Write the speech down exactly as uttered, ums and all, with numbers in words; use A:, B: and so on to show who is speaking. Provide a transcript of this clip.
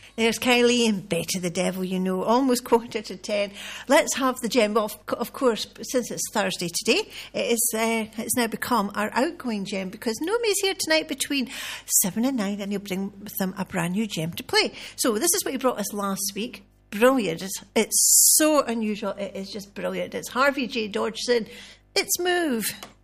A: There's Kylie and Betty the Devil, you know, almost quarter to ten. Let's have the gem. Well, of, of course, since it's Thursday today, it is, uh, it's now become our outgoing gem because Nomi's here tonight between seven and nine and he'll bring with him a brand new gem to play. So this is what he brought us last week. Brilliant. It's, it's so unusual. It is just brilliant. It's Harvey J. Dodgson. It's Move.